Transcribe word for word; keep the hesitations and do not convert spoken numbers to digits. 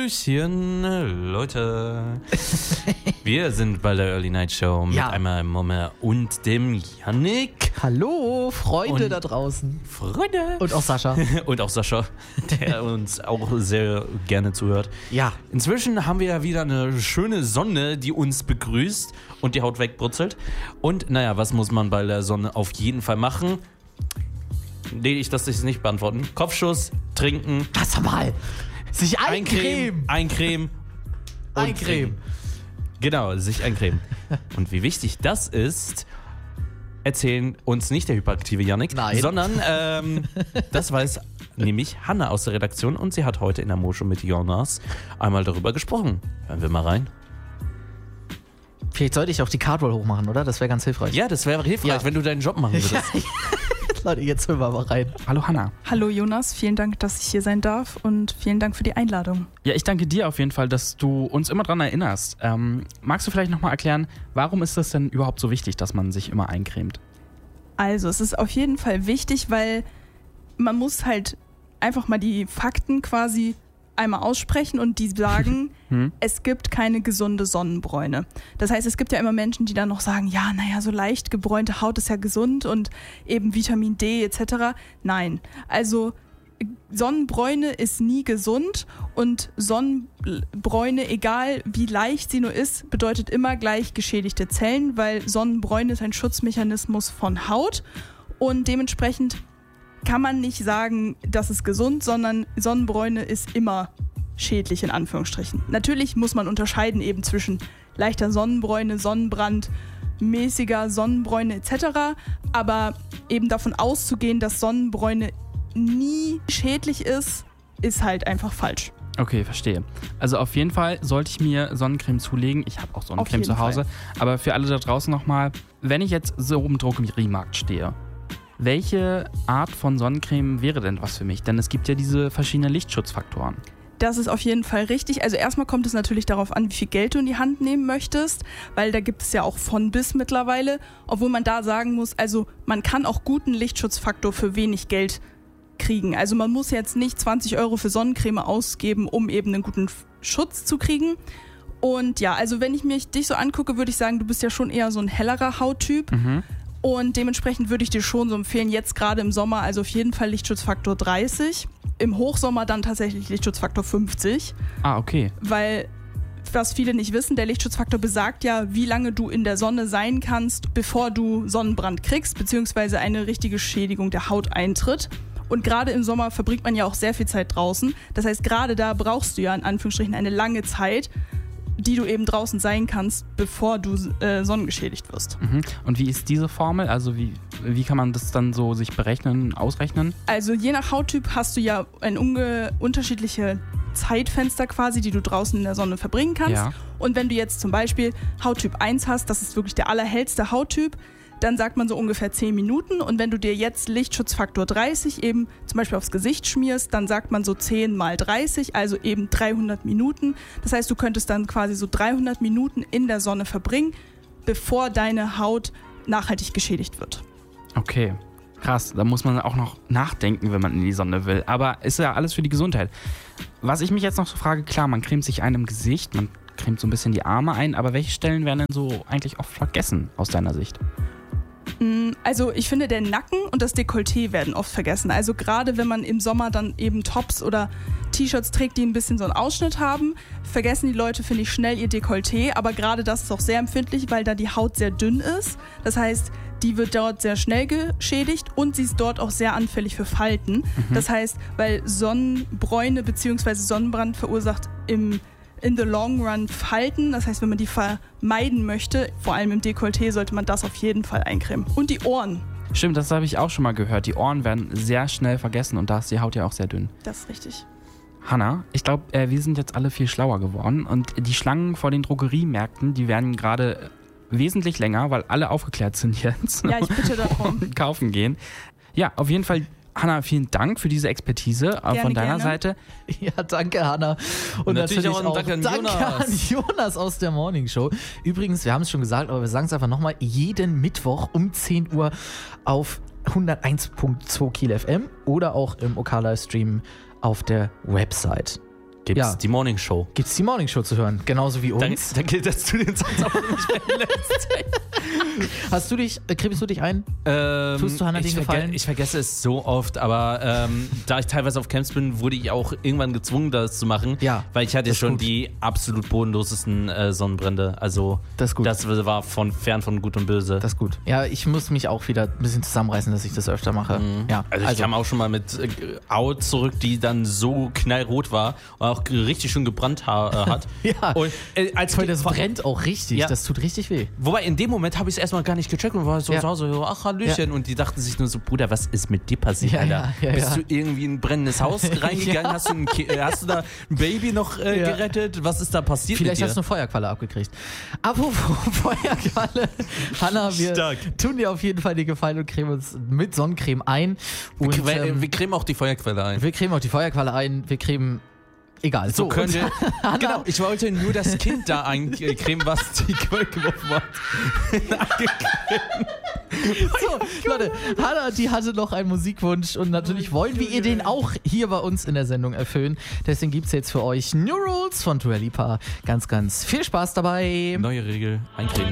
Hallöchen, Leute. Wir sind bei der Early Night Show mit Ja. einmal Momme und dem Yannick. Hallo, Freunde Und- da draußen. Freunde. Und auch Sascha. Und auch Sascha, der uns auch sehr gerne zuhört. Ja. Inzwischen haben wir ja wieder eine schöne Sonne, die uns begrüßt und die Haut wegbrutzelt. Und naja, was muss man bei der Sonne auf jeden Fall machen? Nee, ich das nicht beantworten. Kopfschuss, trinken, Lass mal. Sich eincremen. eincremen und Eincremen. trinken. Genau, sich eincremen. Und wie wichtig das ist, erzählen uns nicht der hyperaktive Yannick, Nein. sondern ähm, das weiß nämlich Hanna aus der Redaktion und sie hat heute in der Mo-Show mit Jonas einmal darüber gesprochen. Hören wir mal rein. Vielleicht sollte ich auch die Cardroll hochmachen, oder? Das wäre ganz hilfreich. Ja, das wäre hilfreich, Ja. wenn du deinen Job machen würdest. Leute, jetzt hören wir mal rein. Hallo Hanna. Hallo Jonas, vielen Dank, dass ich hier sein darf und vielen Dank für die Einladung. Ja, ich danke dir auf jeden Fall, dass du uns immer dran erinnerst. Ähm, magst du vielleicht nochmal erklären, warum ist das denn überhaupt so wichtig, dass man sich immer eincremt? Also, es ist auf jeden Fall wichtig, weil man muss halt einfach mal die Fakten quasi einmal aussprechen und die sagen, Hm? es gibt keine gesunde Sonnenbräune. Das heißt, es gibt ja immer Menschen, die dann noch sagen, ja, naja, so leicht gebräunte Haut ist ja gesund und eben Vitamin D et cetera. Nein, also Sonnenbräune ist nie gesund und Sonnenbräune, egal wie leicht sie nur ist, bedeutet immer gleich geschädigte Zellen, weil Sonnenbräune ist ein Schutzmechanismus von Haut und dementsprechend kann man nicht sagen, das ist gesund, sondern Sonnenbräune ist immer schädlich in Anführungsstrichen. Natürlich muss man unterscheiden eben zwischen leichter Sonnenbräune, Sonnenbrand, mäßiger Sonnenbräune et cetera. Aber eben davon auszugehen, dass Sonnenbräune nie schädlich ist, ist halt einfach falsch. Okay, verstehe. Also auf jeden Fall sollte ich mir Sonnencreme zulegen. Ich habe auch Sonnencreme jeden zu Hause. Aber für alle da draußen nochmal, wenn ich jetzt so im Drogeriemarkt stehe, welche Art von Sonnencreme wäre denn was für mich? Denn es gibt ja diese verschiedenen Lichtschutzfaktoren. Das ist auf jeden Fall richtig. Also erstmal kommt es natürlich darauf an, wie viel Geld du in die Hand nehmen möchtest, weil da gibt es ja auch von bis mittlerweile, obwohl man da sagen muss, also man kann auch guten Lichtschutzfaktor für wenig Geld kriegen. Also man muss jetzt nicht zwanzig Euro für Sonnencreme ausgeben, um eben einen guten Schutz zu kriegen. Und ja, also wenn ich mich dich so angucke, würde ich sagen, du bist ja schon eher so ein hellerer Hauttyp. Mhm. Und dementsprechend würde ich dir schon so empfehlen, jetzt gerade im Sommer, also auf jeden Fall Lichtschutzfaktor dreißig. Im Hochsommer dann tatsächlich Lichtschutzfaktor fünfzig. Ah, okay. Weil, was viele nicht wissen, der Lichtschutzfaktor besagt ja, wie lange du in der Sonne sein kannst, bevor du Sonnenbrand kriegst, beziehungsweise eine richtige Schädigung der Haut eintritt. Und gerade im Sommer verbringt man ja auch sehr viel Zeit draußen. Das heißt, gerade da brauchst du ja in Anführungsstrichen eine lange Zeit, die du eben draußen sein kannst, bevor du äh, sonnengeschädigt wirst. Mhm. Und wie ist diese Formel? Also wie, wie kann man das dann so sich berechnen, ausrechnen? Also je nach Hauttyp hast du ja ein unge- unterschiedliche Zeitfenster quasi, die du draußen in der Sonne verbringen kannst. Ja. Und wenn du jetzt zum Beispiel Hauttyp eins hast, das ist wirklich der allerhellste Hauttyp, dann sagt man so ungefähr zehn Minuten. Und wenn du dir jetzt Lichtschutzfaktor dreißig eben zum Beispiel aufs Gesicht schmierst, dann sagt man so zehn mal dreißig, also eben dreihundert Minuten. Das heißt, du könntest dann quasi so dreihundert Minuten in der Sonne verbringen, bevor deine Haut nachhaltig geschädigt wird. Okay, krass. Da muss man auch noch nachdenken, wenn man in die Sonne will. Aber ist ja alles für die Gesundheit. Was ich mich jetzt noch so frage, klar, man cremt sich ein im Gesicht, man cremt so ein bisschen die Arme ein, aber welche Stellen werden denn so eigentlich oft vergessen aus deiner Sicht? Also ich finde, der Nacken und das Dekolleté werden oft vergessen. Also gerade wenn man im Sommer dann eben Tops oder T-Shirts trägt, die ein bisschen so einen Ausschnitt haben, vergessen die Leute, finde ich, schnell ihr Dekolleté. Aber gerade das ist auch sehr empfindlich, weil da die Haut sehr dünn ist. Das heißt, die wird dort sehr schnell geschädigt und sie ist dort auch sehr anfällig für Falten. Mhm. Das heißt, weil Sonnenbräune bzw. Sonnenbrand verursacht im in the long run Falten. Das heißt, wenn man die vermeiden möchte, vor allem im Dekolleté, sollte man das auf jeden Fall eincremen. Und die Ohren. Stimmt, das habe ich auch schon mal gehört. Die Ohren werden sehr schnell vergessen und da ist die Haut ja auch sehr dünn. Das ist richtig. Hanna, ich glaube, äh, wir sind jetzt alle viel schlauer geworden und die Schlangen vor den Drogeriemärkten, die werden gerade wesentlich länger, weil alle aufgeklärt sind jetzt. Ja, ich bitte darum. Und kaufen gehen. Ja, auf jeden Fall. Hanna, vielen Dank für diese Expertise gerne, von deiner gerne. Seite. Ja, danke, Hanna. Und, Und natürlich natürlich auch auch ein Dank an danke Jonas. an Jonas aus der Morning Show. Übrigens, wir haben es schon gesagt, aber wir sagen es einfach nochmal, jeden Mittwoch um zehn Uhr auf hunderteins Komma zwei Kiel F M oder auch im OK-Livestream auf der Website. Gibt's Ja. die Morning Show. Gibt's die Morning Show zu hören, genauso wie Da, uns. da gilt das zu den Songs auch nicht mehr. Hast du dich, äh, cremst du dich ein? Ähm, Tust du Hannah ich den verge- Gefallen? Ich vergesse es so oft, aber ähm, da ich teilweise auf Camps bin, wurde ich auch irgendwann gezwungen, das zu machen. Ja, Weil ich hatte ja das ist schon gut. die absolut bodenlosesten äh, Sonnenbrände. Also Das ist gut. das war von fern von Gut und Böse. Das ist gut. Ja, ich muss mich auch wieder ein bisschen zusammenreißen, dass ich das öfter mache. Ja, also ich kam auch schon mal mit äh, Out zurück, die dann so knallrot war und auch richtig schön gebrannt ha äh, hat. Ja. Und, äh, als Voll, das brennt auch richtig. Ja. Das tut richtig weh. Wobei in dem Moment habe ich es erstmal gar nicht gecheckt und war so Ja. zu Hause, so, ach Hallöchen. Und die dachten sich nur so, Bruder, was ist mit dir passiert, Ja, Alter? ja, ja, Bist ja. du irgendwie in ein brennendes Haus reingegangen? Ja. hast, du ein Ki äh, hast du da ein Baby noch äh, Ja. gerettet? Was ist da passiert Vielleicht mit hast du dir? eine Feuerqualle abgekriegt. Apropos Feuerqualle. Hanna, wir Stark. tun dir auf jeden Fall den Gefallen und cremen uns mit Sonnencreme ein. Und wir, ähm, wir cremen auch die Feuerquelle ein. wir cremen auch die Feuerqualle ein. Wir cremen... Egal. So können und- wir. Genau, ich wollte nur das Kind da eincremen, was die Quelle geworfen hat. So, Leute, Hannah, die hatte noch einen Musikwunsch und natürlich wollen wir ihr den auch hier bei uns in der Sendung erfüllen. Deswegen gibt es jetzt für euch New Rules von Dua Lipa. Ganz, ganz viel Spaß dabei. Neue Regel, eincremen.